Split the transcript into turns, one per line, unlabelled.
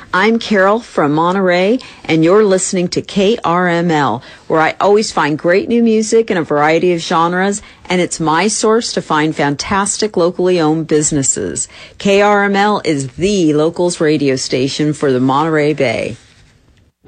I'm Carol from Monterey, and you're listening to KRML, where I always find great new music in a variety of genres, and it's my source to find fantastic locally owned businesses. KRML is the locals radio station for the Monterey Bay.